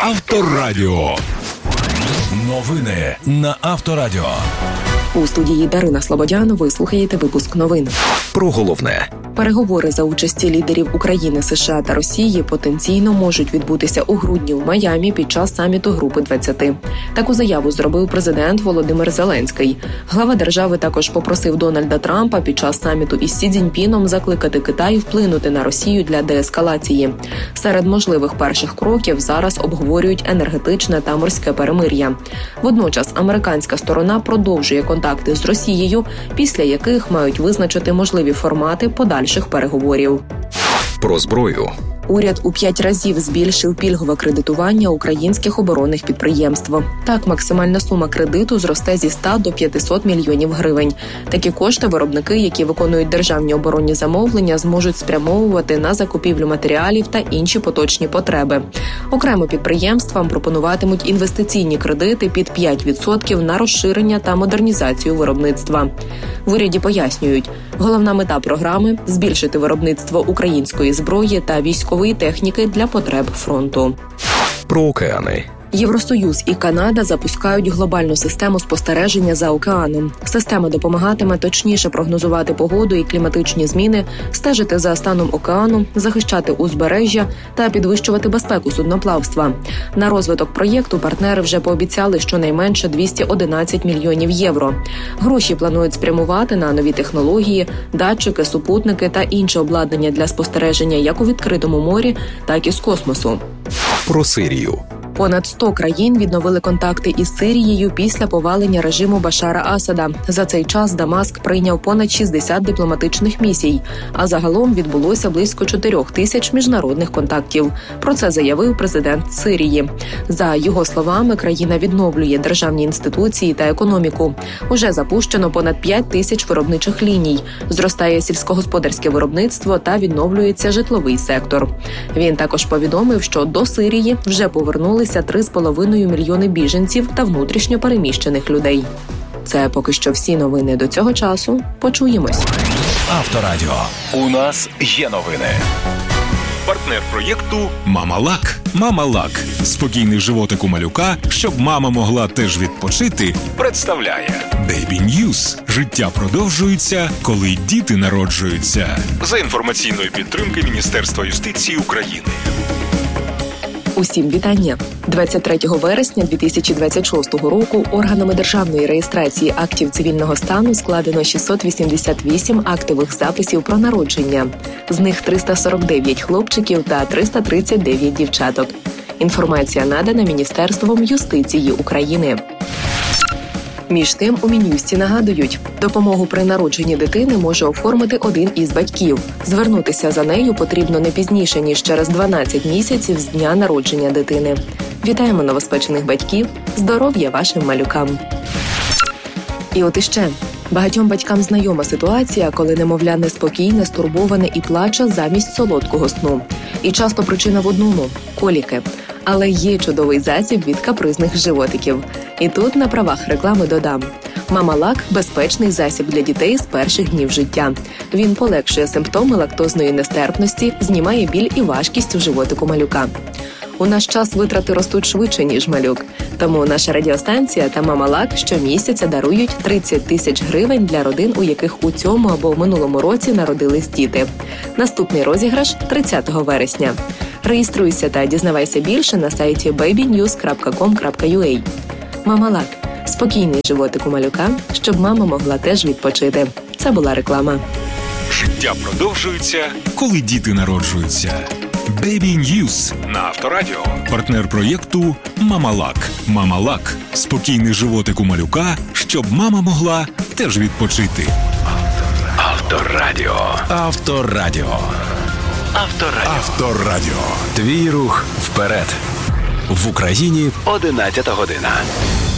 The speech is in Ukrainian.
Авторадіо. Новини на Авторадіо. У студії Дарина Слободян ви слухаєте випуск новин. Про головне. Переговори за участі лідерів України, США та Росії потенційно можуть відбутися у грудні в Майамі під час саміту Групи 20. Таку заяву зробив президент Володимир Зеленський. Глава держави також попросив Дональда Трампа під час саміту із Сі Цзіньпіном закликати Китай вплинути на Росію для деескалації. Серед можливих перших кроків зараз обговорюють енергетичне та морське перемир'я. Водночас американська сторона продовжує контакти з Росією, після яких мають визначити можливі формати подальших переговорів. Про зброю. Уряд у 5 разів збільшив пільгове кредитування українських оборонних підприємств. Так, максимальна сума кредиту зросте зі 100 до 500 мільйонів гривень. Такі кошти виробники, які виконують державні оборонні замовлення, зможуть спрямовувати на закупівлю матеріалів та інші поточні потреби. Окремо підприємствам пропонуватимуть інвестиційні кредити під 5% на розширення та модернізацію виробництва. В уряді пояснюють, головна мета програми – збільшити виробництво української зброї та військової техніки для потреб фронту. Про океани. Євросоюз і Канада запускають глобальну систему спостереження за океаном. Система допомагатиме точніше прогнозувати погоду і кліматичні зміни, стежити за станом океану, захищати узбережжя та підвищувати безпеку судноплавства. На розвиток проєкту партнери вже пообіцяли щонайменше 211 мільйонів євро. Гроші планують спрямувати на нові технології, датчики, супутники та інше обладнання для спостереження як у відкритому морі, так і з космосу. Про Сирію. Понад 100 країн відновили контакти із Сирією після повалення режиму Башара Асада. За цей час Дамаск прийняв понад 60 дипломатичних місій, а загалом відбулося близько 4 тисяч міжнародних контактів. Про це заявив президент Сирії. За його словами, країна відновлює державні інституції та економіку. Уже запущено понад 5 тисяч виробничих ліній, зростає сільськогосподарське виробництво та відновлюється житловий сектор. Він також повідомив, що до Сирії вже повернулися 3,5 мільйони біженців та внутрішньо переміщених людей. Це поки що всі новини до цього часу. Почуємось. Авторадіо. У нас є новини. Партнер проєкту «Мама-Лак». «Мама-Лак» – спокійний животик у малюка, щоб мама могла теж відпочити, представляє Baby News. Життя продовжується, коли діти народжуються. За інформаційної підтримки Міністерства юстиції України. Усім вітання! 23 вересня 2026 року органами державної реєстрації актів цивільного стану складено 688 актових записів про народження. З них 349 хлопчиків та 339 дівчаток. Інформація надана Міністерством юстиції України. Між тим, у Мін'юсті нагадують, допомогу при народженні дитини може оформити один із батьків. Звернутися за нею потрібно не пізніше, ніж через 12 місяців з дня народження дитини. Вітаємо новоспечених батьків, здоров'я вашим малюкам. І от іще. Багатьом батькам знайома ситуація, коли немовля неспокійне, стурбоване і плаче замість солодкого сну. І часто причина в одному – коліки. Але є чудовий засіб від капризних животиків. І тут на правах реклами додам. «Мама-Лак» – безпечний засіб для дітей з перших днів життя. Він полегшує симптоми лактозної нестерпності, знімає біль і важкість у животику малюка. У наш час витрати ростуть швидше, ніж малюк. Тому наша радіостанція та «Мама-Лак» щомісяця дарують 30 тисяч гривень для родин, у яких у цьому або в минулому році народились діти. Наступний розіграш – 30 вересня. Реєструйся та дізнавайся більше на сайті babynews.com.ua. «Мама-Лак» – спокійний животик у малюка, щоб мама могла теж відпочити. Це була реклама. Життя продовжується, коли діти народжуються. Baby News на Авторадіо. Партнер проєкту «Мама-Лак». «Мама-Лак» – спокійний животик у малюка, щоб мама могла теж відпочити. Авторадіо. Авторадіо. Авторадіо. Авторадіо. Твій рух вперед. В Україні 11 година.